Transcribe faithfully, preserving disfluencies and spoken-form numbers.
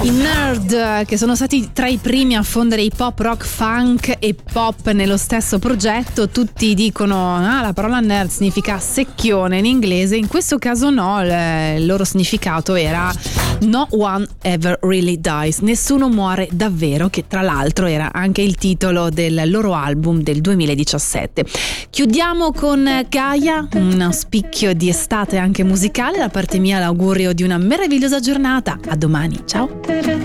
I Nerd, che sono stati tra i primi a fondere i pop, rock, funk e pop nello stesso progetto, tutti dicono ah, la parola nerd significa secchione in inglese, in questo caso no, il loro significato era no one ever really dies, nessuno muore davvero, che tra l'altro era anche il titolo del loro album del duemiladiciassette. Chiudiamo con Gaia, un spicchio di estate anche musicale. Da parte mia l'augurio di una meravigliosa giornata, a domani, ciao.